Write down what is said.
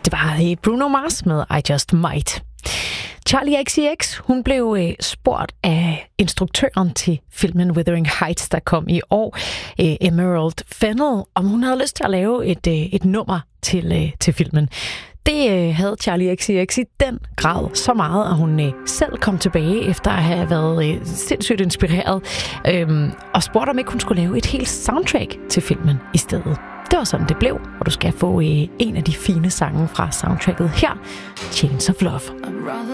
Det var Bruno Mars med I Just Might. Charli XCX, hun blev spurgt af instruktøren til filmen Wuthering Heights, der kom i år, Emerald Fennell, om hun havde lyst til at lave et nummer til filmen. Det havde Charli XCX i den grad så meget, at hun selv kom tilbage efter at have været sindssygt inspireret og spurgte, om ikke hun skulle lave et helt soundtrack til filmen i stedet. Det var sådan, det blev, og du skal få en af de fine sange fra soundtracket her, Chains of Love.